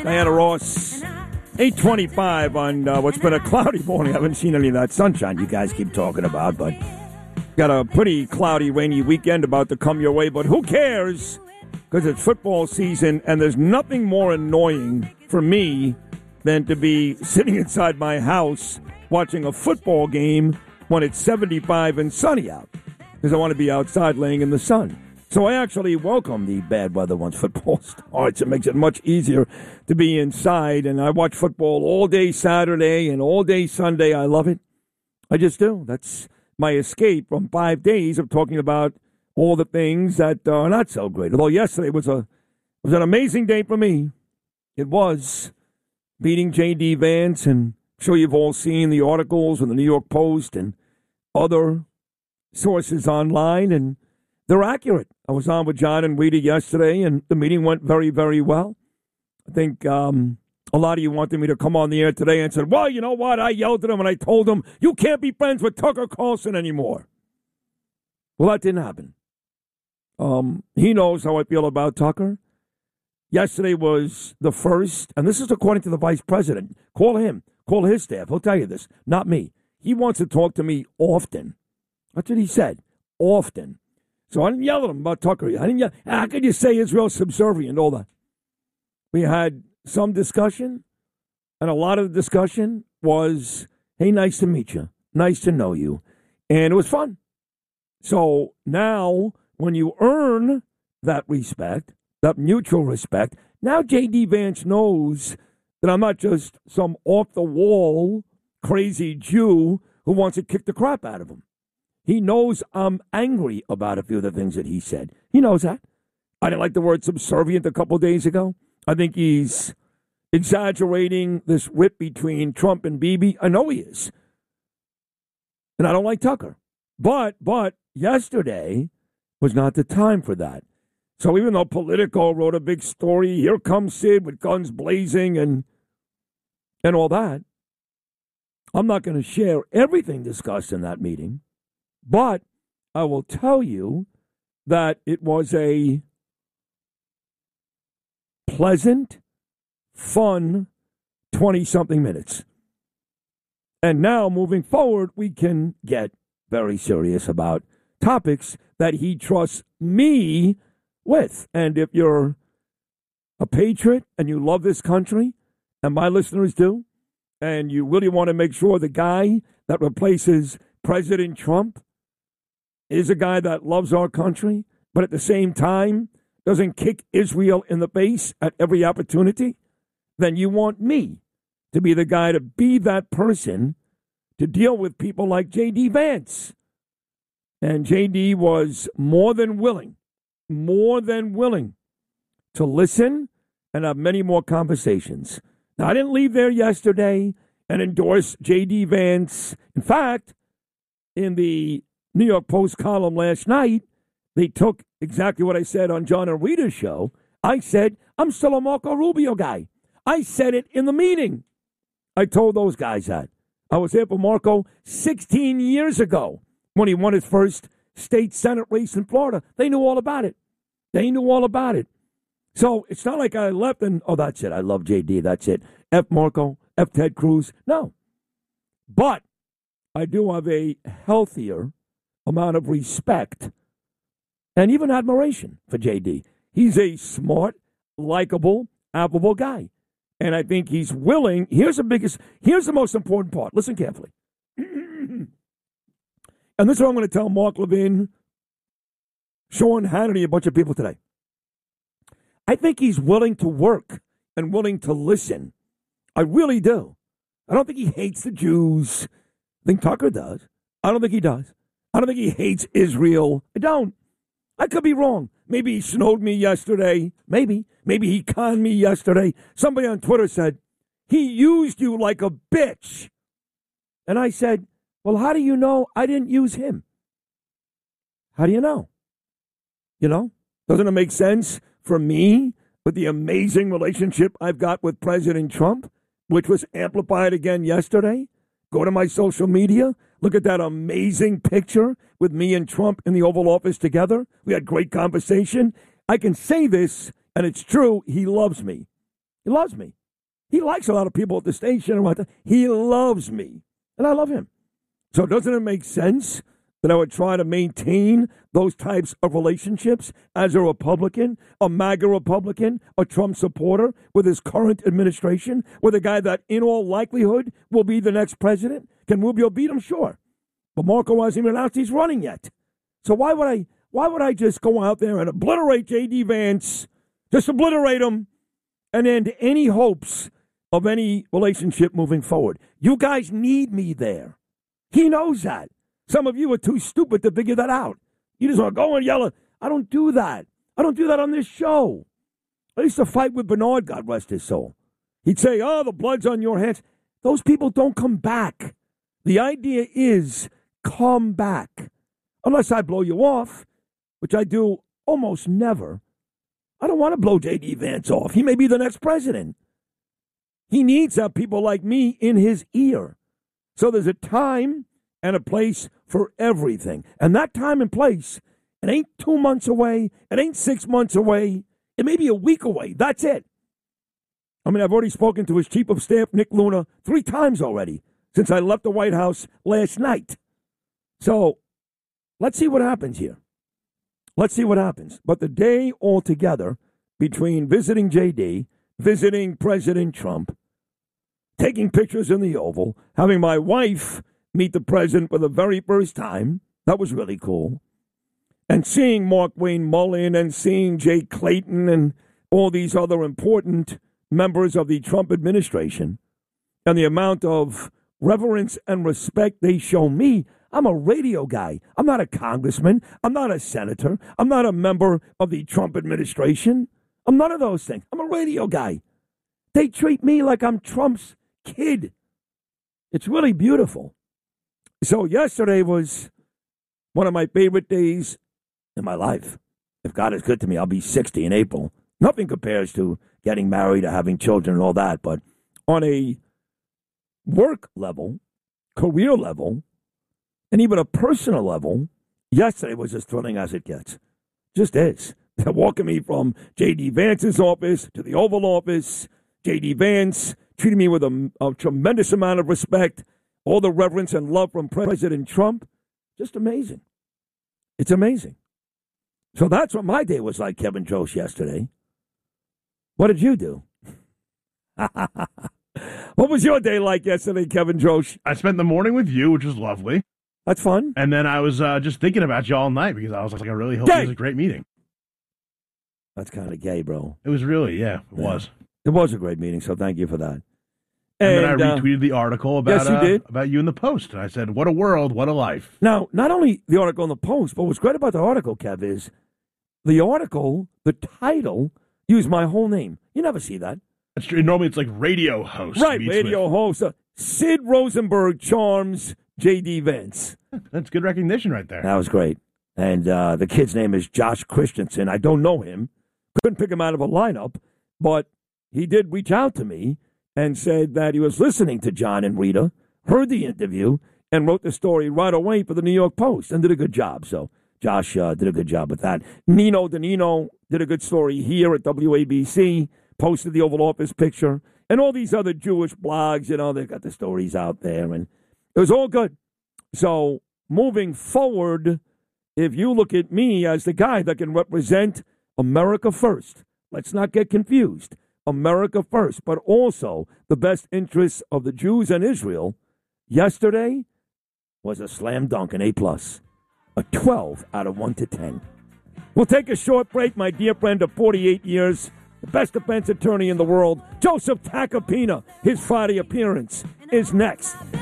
Diana Ross, 8:25 on what's been a cloudy morning. I haven't seen any of that sunshine you guys keep talking about, but got a pretty cloudy, rainy weekend about to come your way. But who cares? Because it's football season, and there's nothing more annoying for me than to be sitting inside my house watching a football game when it's 75 and sunny out, because I want to be outside laying in the sun. So I actually welcome the bad weather once football starts. It makes it much easier to be inside, and I watch football all day Saturday and all day Sunday. I love it. I just do. That's my escape from 5 days of talking about all the things that are not so great. Although yesterday was an amazing day for me. It was. Beating J.D. Vance, and I'm sure you've all seen the articles in the New York Post and other sources online, and they're accurate. I was on with John and Rita yesterday, and the meeting went very, very well. I think a lot of you wanted me to come on the air today and said, well, you know what? I yelled at him and I told him, you can't be friends with Tucker Carlson anymore. Well, that didn't happen. He knows how I feel about Tucker. Yesterday was the first, and this is according to the vice president. Call him. Call his staff. He'll tell you this, not me. He wants to talk to me often. That's what he said, often. So I didn't yell at him about Tucker. I didn't yell. How could you say Israel's subservient, all that? We had some discussion, and a lot of the discussion was, hey, nice to meet you. Nice to know you. And it was fun. So now, when you earn that respect, that mutual respect, now J.D. Vance knows that I'm not just some off-the-wall crazy Jew who wants to kick the crap out of him. He knows I'm angry about a few of the things that he said. He knows that. I didn't like the word subservient a couple of days ago. I think he's exaggerating this rip between Trump and Bibi. I know he is. And I don't like Tucker. But yesterday was not the time for that. So even though Politico wrote a big story, here comes Sid with guns blazing and all that, I'm not going to share everything discussed in that meeting. But I will tell you that it was a pleasant, fun 20-something minutes. And now, moving forward, we can get very serious about topics that he trusts me with. And if you're a patriot and you love this country, and my listeners do, and you really want to make sure the guy that replaces President Trump is a guy that loves our country, but at the same time doesn't kick Israel in the face at every opportunity, then you want me to be the guy to be that person to deal with people like J.D. Vance. And J.D. was more than willing to listen and have many more conversations. Now, I didn't leave there yesterday and endorse J.D. Vance. In fact, in the New York Post column last night, they took exactly what I said on John and Rita's show. I said, I'm still a Marco Rubio guy. I said it in the meeting. I told those guys that. I was there for Marco 16 years ago when he won his first state Senate race in Florida. They knew all about it. So it's not like I left and, oh, that's it. I love JD. That's it. F Marco, F Ted Cruz. No. But I do have a healthier amount of respect and even admiration for JD. He's a smart, likable, affable guy. And I think he's willing. Here's the most important part. Listen carefully. And this is what I'm going to tell Mark Levin, Sean Hannity, a bunch of people today. I think he's willing to work and willing to listen. I really do. I don't think he hates the Jews. I think Tucker does. I don't think he does. I don't think he hates Israel. I don't. I could be wrong. Maybe he snowed me yesterday. Maybe he conned me yesterday. Somebody on Twitter said, he used you like a bitch. And I said, well, how do you know I didn't use him? How do you know? You know, doesn't it make sense for me with the amazing relationship I've got with President Trump, which was amplified again yesterday? Go to my social media. Look at that amazing picture with me and Trump in the Oval Office together. We had great conversation. I can say this, and it's true. He loves me. He loves me. He likes a lot of people at the station and whatnot. He loves me, and I love him. So doesn't it make sense that I would try to maintain those types of relationships as a Republican, a MAGA Republican, a Trump supporter with his current administration, with a guy that in all likelihood will be the next president? Can Rubio beat him? Sure. But Marco hasn't even announced he's running yet. So why would I just go out there and obliterate J.D. Vance, just obliterate him, and end any hopes of any relationship moving forward? You guys need me there. He knows that. Some of you are too stupid to figure that out. You just want to go and yell. I don't do that. I don't do that on this show. I used to fight with Bernard, God rest his soul. He'd say, oh, the blood's on your hands. Those people don't come back. The idea is come back. Unless I blow you off, which I do almost never. I don't want to blow J.D. Vance off. He may be the next president. He needs to have people like me in his ear. So there's a time and a place for everything. And that time and place, it ain't 2 months away. It ain't 6 months away. It may be a week away. That's it. I mean, I've already spoken to his chief of staff, Nick Luna, 3 times already since I left the White House last night. So let's see what happens here. Let's see what happens. But the day altogether between visiting J.D., visiting President Trump, taking pictures in the Oval, having my wife meet the president for the very first time, that was really cool, and seeing Markwayne Mullin and seeing Jay Clayton and all these other important members of the Trump administration, and the amount of reverence and respect they show me. I'm a radio guy. I'm not a congressman. I'm not a senator. I'm not a member of the Trump administration. I'm none of those things. I'm a radio guy. They treat me like I'm Trump's kid. It's really beautiful. So yesterday was one of my favorite days in my life. If God is good to me, I'll be 60 in April. Nothing compares to getting married or having children and all that. But on a work level, career level, and even a personal level, yesterday was as thrilling as it gets. Just is. They're walking me from J.D. Vance's office to the Oval Office. J.D. Vance treating me with a tremendous amount of respect, all the reverence and love from President Trump. Just amazing. It's amazing. So that's what my day was like, Kevin Jost, yesterday. What did you do? What was your day like yesterday, Kevin Jost? I spent the morning with you, which was lovely. That's fun. And then I was just thinking about you all night because I was like, I really hope it was a great meeting. That's kind of gay, bro. It was really, it was. It was a great meeting, so thank you for that. And then I retweeted the article about, yes, you did. About you in the Post. And I said, what a world, what a life. Now, not only the article in the Post, but what's great about the article, Kev, is the article, the title, used my whole name. You never see that. That's true. Normally it's like radio host. Right, radio host. Sid Rosenberg charms J.D. Vance. That's good recognition right there. That was great. And the kid's name is Josh Christensen. I don't know him. Couldn't pick him out of a lineup, but he did reach out to me and said that he was listening to John and Rita, heard the interview, and wrote the story right away for the New York Post and did a good job. So Josh did a good job with that. Nino Danino did a good story here at WABC, posted the Oval Office picture, and all these other Jewish blogs, they've got the stories out there, and it was all good. So moving forward, if you look at me as the guy that can represent America first, let's not get confused. America first, but also the best interests of the Jews and Israel. Yesterday was a slam dunk, an A+, a 12 out of 1 to 10. We'll take a short break, my dear friend of 48 years, the best defense attorney in the world, Joseph Tacopina. His Friday appearance is next.